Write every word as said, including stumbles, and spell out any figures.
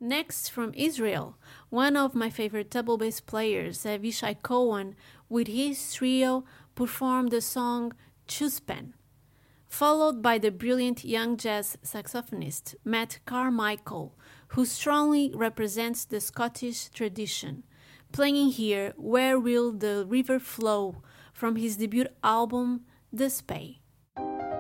Next, from Israel, one of my favorite double bass players, Avishai Cohen, with his trio performed the song Chuspen, followed by the brilliant young jazz saxophonist Matt Carmichael, who strongly represents the Scottish tradition, playing here Where Will the River Flow from his debut album The Spey.